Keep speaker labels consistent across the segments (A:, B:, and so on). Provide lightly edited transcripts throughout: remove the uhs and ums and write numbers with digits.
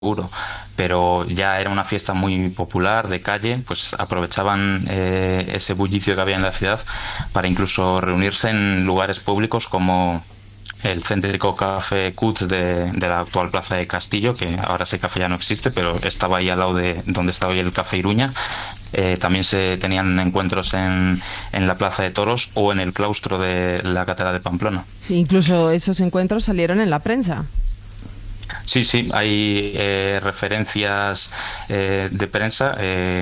A: seguro, pero ya era una fiesta muy popular de calle, pues aprovechaban ese bullicio que había en la ciudad para incluso reunirse en lugares públicos como el céntrico Café Cuts de la actual Plaza de Castillo, que ahora ese café ya no existe, pero estaba ahí al lado de donde está hoy el Café Iruña. También se tenían encuentros en la Plaza de Toros o en el claustro de la Catedral de Pamplona.
B: Incluso esos encuentros salieron en la prensa.
A: Sí, sí, hay referencias de prensa.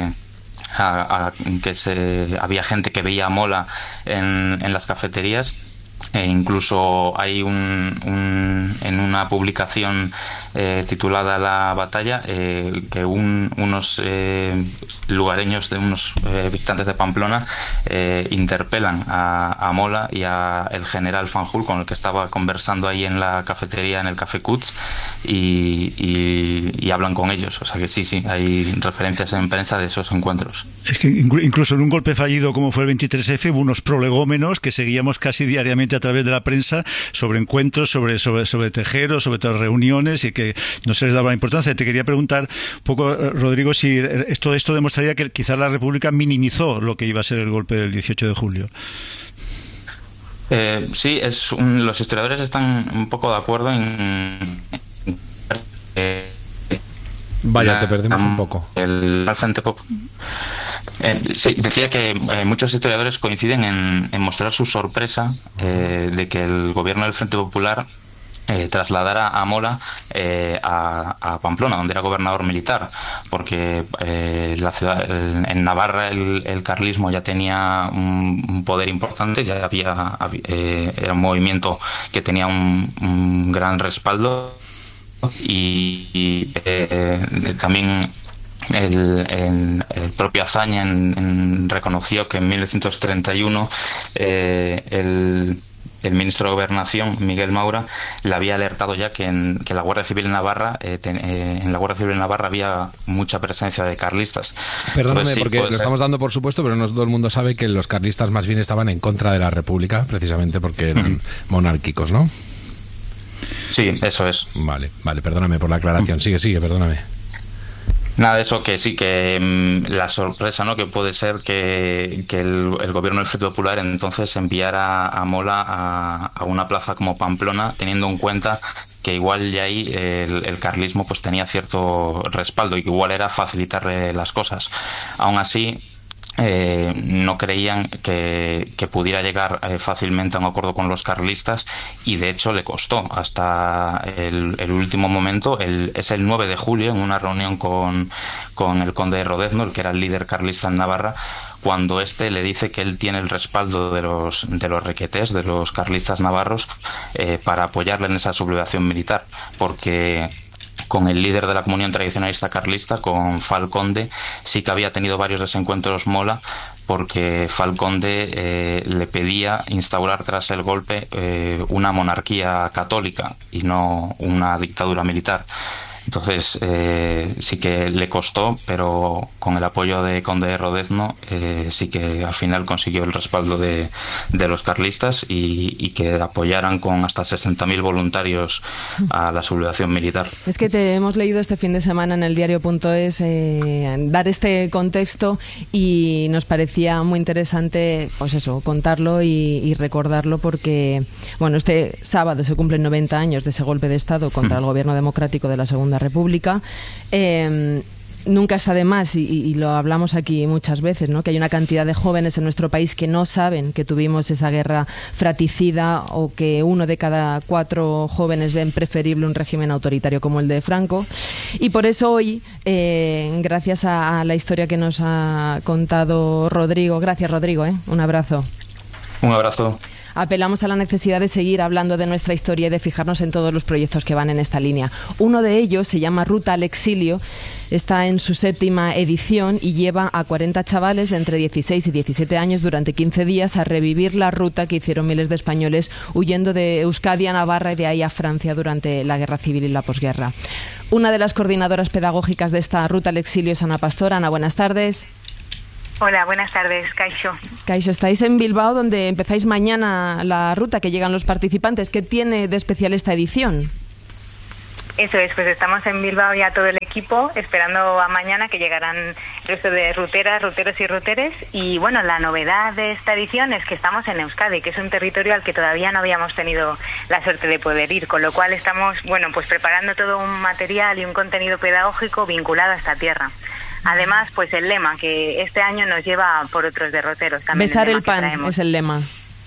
A: Había gente que veía a Mola en las cafeterías. Incluso hay en una publicación titulada La Batalla que unos lugareños de unos habitantes de Pamplona interpelan a Mola y a el general Fanjul, con el que estaba conversando ahí en la cafetería, en el Café Cuts, y hablan con ellos. O sea que sí, hay referencias en prensa de esos encuentros.
C: Es que incluso en un golpe fallido como fue el 23F hubo unos prolegómenos que seguíamos casi diariamente a través de la prensa sobre encuentros, sobre tejeros, sobre todas las reuniones, y que no se les daba importancia. Te quería preguntar un poco, Rodrigo, si esto demostraría que quizás la República minimizó lo que iba a ser el golpe del 18 de julio.
A: Sí, los historiadores están un poco de acuerdo en
D: Vaya, te perdemos un poco.
A: El Frente sí, decía que muchos historiadores coinciden en mostrar su sorpresa de que el gobierno del Frente Popular trasladara a Mola a Pamplona, donde era gobernador militar, porque la ciudad, en Navarra el carlismo ya tenía un poder importante, ya era un movimiento que tenía un gran respaldo, y también el propio Azaña reconoció que en 1931 el ministro de Gobernación, Miguel Maura, le había alertado ya que la Guardia Civil en Navarra, en la Guardia Civil en Navarra había mucha presencia de carlistas.
D: Perdóname,
A: Entonces, sí,
D: porque lo estamos dando por supuesto, pero no todo el mundo sabe que los carlistas más bien estaban en contra de la República, precisamente porque eran monárquicos, ¿no?
A: Sí, eso es.
D: Vale, perdóname por la aclaración. Sigue, perdóname.
A: Nada, de eso que sí, que la sorpresa, ¿no?, que puede ser que el gobierno del Frente Popular entonces enviara a Mola a una plaza como Pamplona, teniendo en cuenta que igual ya ahí el carlismo pues tenía cierto respaldo y que igual era facilitarle las cosas. Aún así, no creían que pudiera llegar fácilmente a un acuerdo con los carlistas, y de hecho le costó hasta el último momento. Es el 9 de julio, en una reunión con el conde de Rodezno, el que era el líder carlista en Navarra, cuando este le dice que él tiene el respaldo de los requetés, de los carlistas navarros, para apoyarle en esa sublevación militar, porque con el líder de la comunión tradicionalista carlista, con Falconde, sí que había tenido varios desencuentros Mola, porque Falconde le pedía instaurar tras el golpe una monarquía católica y no una dictadura militar. Entonces sí que le costó, pero con el apoyo de Conde de Rodezno sí que al final consiguió el respaldo de los carlistas y que apoyaran con hasta 60.000 voluntarios a la sublevación militar.
B: Es que te hemos leído este fin de semana en el diario.es dar este contexto, y nos parecía muy interesante, pues eso, contarlo y recordarlo, porque bueno, este sábado se cumplen 90 años de ese golpe de Estado contra el gobierno democrático de la Segunda República. Nunca está de más, y lo hablamos aquí muchas veces, ¿no?, que hay una cantidad de jóvenes en nuestro país que no saben que tuvimos esa guerra fratricida, o que 1 de cada 4 jóvenes ven preferible un régimen autoritario como el de Franco. Y por eso hoy, gracias a la historia que nos ha contado Rodrigo, gracias Rodrigo, un abrazo.
A: Un abrazo.
B: Apelamos a la necesidad de seguir hablando de nuestra historia y de fijarnos en todos los proyectos que van en esta línea. Uno de ellos se llama Ruta al Exilio, está en su 7ª edición y lleva a 40 chavales de entre 16 y 17 años durante 15 días a revivir la ruta que hicieron miles de españoles huyendo de Euskadi a Navarra y de ahí a Francia durante la Guerra Civil y la posguerra. Una de las coordinadoras pedagógicas de esta Ruta al Exilio es Ana Pastor. Ana, buenas tardes.
E: Hola, buenas tardes, Kaixo.
B: Kaixo, estáis en Bilbao, donde empezáis mañana la ruta, que llegan los participantes. ¿Qué tiene de especial esta edición?
E: Eso es, pues estamos en Bilbao ya todo el equipo, esperando a mañana que llegarán el resto de ruteras, ruteros y ruteres. Y bueno, la novedad de esta edición es que estamos en Euskadi, que es un territorio al que todavía no habíamos tenido la suerte de poder ir, con lo cual estamos, bueno, pues preparando todo un material y un contenido pedagógico vinculado a esta tierra. Además, pues el lema que este año nos lleva por otros derroteros. También
B: Besar el pan es el lema.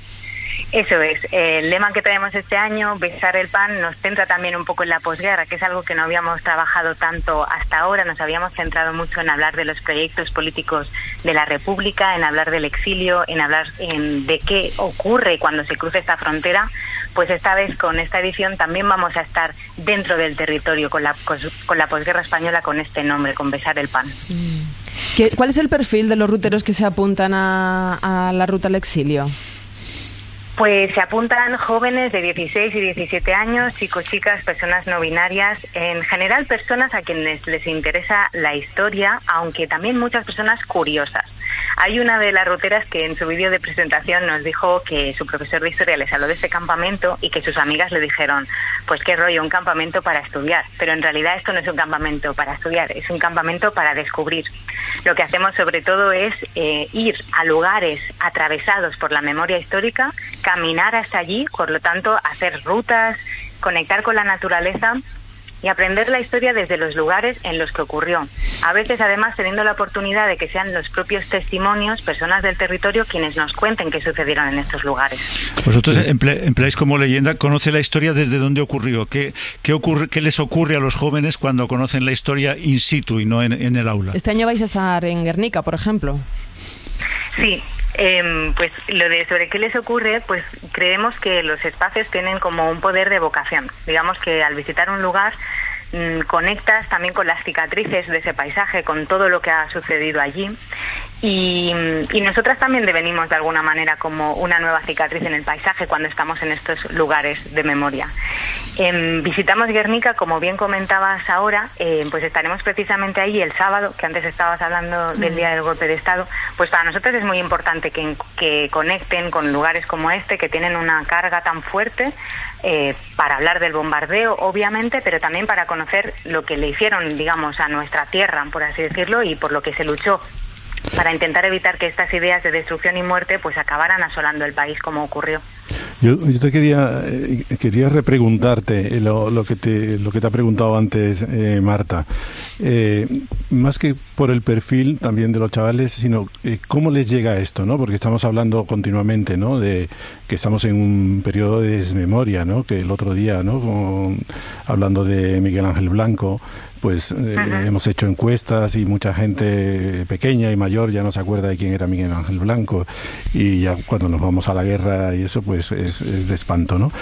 E: Eso es, el lema que traemos este año, Besar el pan, nos centra también un poco en la posguerra, que es algo que no habíamos trabajado tanto hasta ahora. Nos habíamos centrado mucho en hablar de los proyectos políticos de la República, en hablar del exilio, en hablar de qué ocurre cuando se cruza esta frontera. Pues esta vez con esta edición también vamos a estar dentro del territorio con la posguerra española con este nombre, con Besar el pan.
B: ¿Cuál es el perfil de los ruteros que se apuntan a la ruta al exilio?
E: Pues se apuntan jóvenes de 16 y 17 años, chicos, chicas, personas no binarias, en general personas a quienes les interesa la historia, aunque también muchas personas curiosas. Hay una de las ruteras que en su vídeo de presentación nos dijo que su profesor de historia les habló de este campamento y que sus amigas le dijeron, pues qué rollo, un campamento para estudiar. Pero en realidad esto no es un campamento para estudiar, es un campamento para descubrir. Lo que hacemos sobre todo es ir a lugares atravesados por la memoria histórica, caminar hasta allí, por lo tanto hacer rutas, conectar con la naturaleza y aprender la historia desde los lugares en los que ocurrió. A veces, además, teniendo la oportunidad de que sean los propios testimonios, personas del territorio, quienes nos cuenten qué sucedieron en estos lugares.
C: Vosotros empleáis como leyenda, conoce la historia desde dónde ocurrió. ¿Qué les ocurre a los jóvenes cuando conocen la historia in situ y no en el aula?
B: Este año vais a estar en Guernica, por ejemplo.
E: Sí. Pues lo de sobre qué les ocurre, pues creemos que los espacios tienen como un poder de evocación. Digamos que al visitar un lugar conectas también con las cicatrices de ese paisaje, con todo lo que ha sucedido allí. Y nosotras también devenimos de alguna manera como una nueva cicatriz en el paisaje cuando estamos en estos lugares de memoria. Visitamos Guernica, como bien comentabas ahora, pues estaremos precisamente ahí el sábado, que antes estabas hablando del Día del Golpe de Estado. Pues para nosotros es muy importante que conecten con lugares como este, que tienen una carga tan fuerte, para hablar del bombardeo, obviamente, pero también para conocer lo que le hicieron, digamos, a nuestra tierra, por así decirlo, y por lo que se luchó para intentar evitar que estas ideas de destrucción y muerte pues acabaran asolando el país como ocurrió.
F: Yo te quería repreguntarte lo que te ha preguntado antes Marta, más que por el perfil también de los chavales, sino cómo les llega esto, ¿no? Porque estamos hablando continuamente, ¿no? De que estamos en un periodo de desmemoria, ¿no? Que el otro día, ¿no? Hablando de Miguel Ángel Blanco, pues hemos hecho encuestas y mucha gente pequeña y mayor ya no se acuerda de quién era Miguel Ángel Blanco, y ya cuando nos vamos a la guerra y eso pues es de espanto, ¿no?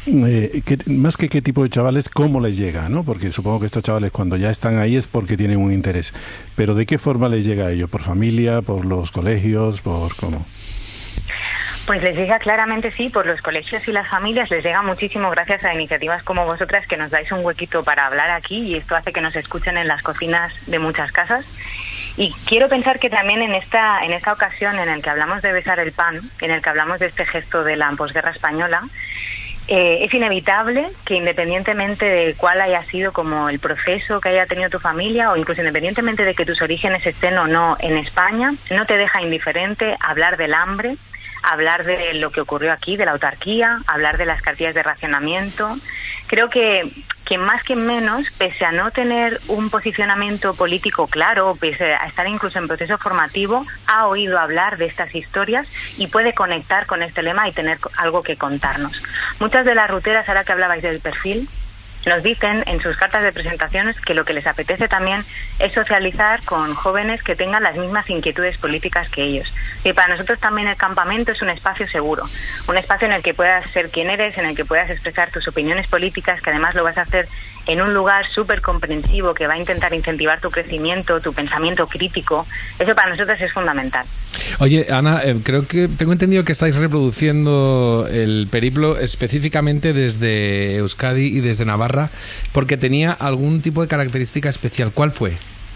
F: Más que qué tipo de chavales, cómo les llega, ¿no? Porque supongo que estos chavales cuando ya están ahí es porque tienen un interés, pero ¿de qué forma les llega a ellos? ¿Por familia, por los colegios, por cómo?
E: Pues les llega claramente, sí, por los colegios y las familias, les llega muchísimo gracias a iniciativas como vosotras, que nos dais un huequito para hablar aquí, y esto hace que nos escuchen en las cocinas de muchas casas. Y quiero pensar que también en esta ocasión en el que hablamos de besar el pan, en el que hablamos de este gesto de la posguerra española, es inevitable que independientemente de cuál haya sido como el proceso que haya tenido tu familia, o incluso independientemente de que tus orígenes estén o no en España, no te deja indiferente hablar del hambre, hablar de lo que ocurrió aquí, de la autarquía, hablar de las cartillas de racionamiento. Creo que más que menos, pese a no tener un posicionamiento político claro, pese a estar incluso en proceso formativo, ha oído hablar de estas historias y puede conectar con este lema y tener algo que contarnos. Muchas de las ruteras, ahora que hablabais del perfil, nos dicen en sus cartas de presentaciones que lo que les apetece también es socializar con jóvenes que tengan las mismas inquietudes políticas que ellos. Y para nosotros también el campamento es un espacio seguro, un espacio en el que puedas ser quien eres, en el que puedas expresar tus opiniones políticas, que además lo vas a hacer en un lugar súper comprensivo que va a intentar incentivar tu crecimiento, tu pensamiento crítico. Eso para nosotros es fundamental.
D: Oye, Ana, creo que tengo entendido que estáis reproduciendo el periplo específicamente desde Euskadi y desde Navarra, porque tenía algún tipo de característica especial. ¿Cuál fue?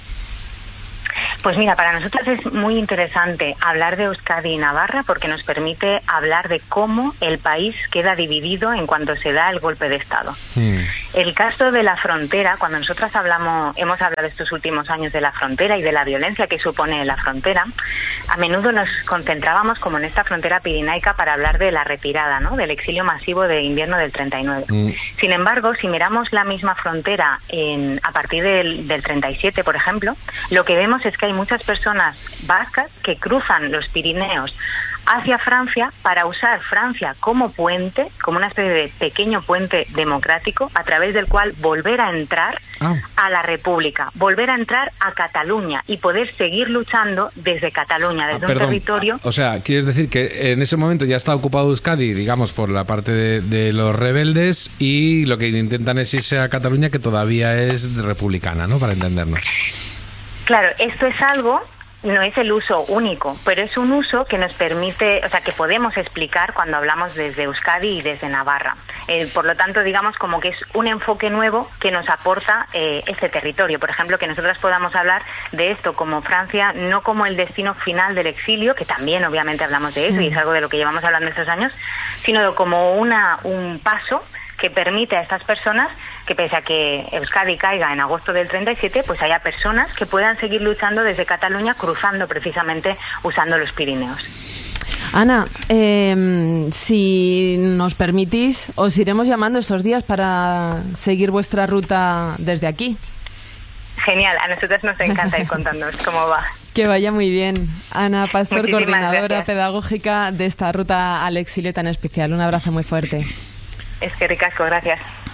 E: Pues mira, para nosotros es muy interesante hablar de Euskadi y Navarra, porque nos permite hablar de cómo el país queda dividido en cuanto se da el golpe de Estado. El caso de la frontera, cuando nosotras hemos hablado estos últimos años de la frontera y de la violencia que supone la frontera, a menudo nos concentrábamos como en esta frontera pirenaica para hablar de la retirada, ¿no? Del exilio masivo de invierno del 39. Sin embargo, si miramos la misma frontera a partir del 37, por ejemplo, lo que vemos es que hay muchas personas vascas que cruzan los Pirineos hacia Francia para usar Francia como puente, como una especie de pequeño puente democrático a través del cual volver a entrar a la República, volver a entrar a Cataluña y poder seguir luchando desde Cataluña, desde un territorio...
D: O sea, ¿quieres decir que en ese momento ya está ocupado Euskadi, digamos, por la parte de los rebeldes, y lo que intentan es irse a Cataluña, que todavía es republicana, ¿no? Para entendernos.
E: Claro, esto es algo... No es el uso único, pero es un uso que nos permite, o sea, que podemos explicar cuando hablamos desde Euskadi y desde Navarra. Por lo tanto, digamos como que es un enfoque nuevo que nos aporta este territorio. Por ejemplo, que nosotras podamos hablar de esto como Francia, no como el destino final del exilio, que también obviamente hablamos de eso y es algo de lo que llevamos hablando estos años, sino como un paso que permite a estas personas que, pese a que Euskadi caiga en agosto del 37, pues haya personas que puedan seguir luchando desde Cataluña, cruzando precisamente usando los Pirineos.
B: Ana, si nos permitís, os iremos llamando estos días para seguir vuestra ruta desde aquí.
E: Genial, a nosotros nos encanta ir contándonos cómo va.
B: Que vaya muy bien. Ana Pastor,
E: muchísimas
B: coordinadora
E: gracias.
B: pedagógica de esta ruta al exilio tan especial. Un abrazo muy fuerte.
E: Es que ricasco, gracias.